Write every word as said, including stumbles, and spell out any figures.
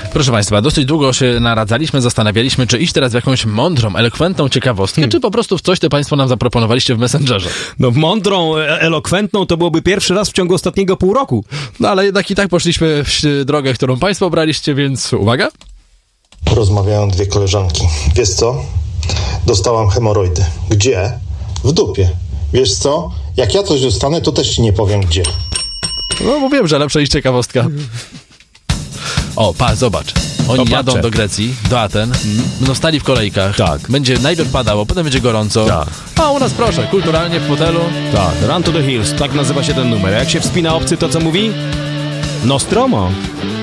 Proszę Państwa, dosyć długo się naradzaliśmy, zastanawialiśmy, czy iść teraz w jakąś mądrą, elokwentną ciekawostkę, hmm. czy po prostu w coś, co Państwo nam zaproponowaliście w Messengerze. No mądrą, elokwentną to byłoby pierwszy raz w ciągu ostatniego pół roku. No ale jednak i tak poszliśmy w drogę, którą Państwo obraliście, więc uwaga. Rozmawiają dwie koleżanki. Wiesz co? Dostałam hemoroidy. Gdzie? W dupie. Wiesz co? Jak ja coś dostanę, to też ci nie powiem gdzie. No mówiłem, że lepsza niż ciekawostka. O, pa, zobacz. Oni to jadą patrzę. do Grecji, do Aten, będą stali w kolejkach. Tak. Będzie najpierw padało, potem będzie gorąco. Tak. A u nas proszę, kulturalnie w fotelu. Tak, Run to the Hills, tak nazywa się ten numer. A jak się wspina obcy, to co mówi? Nostromo.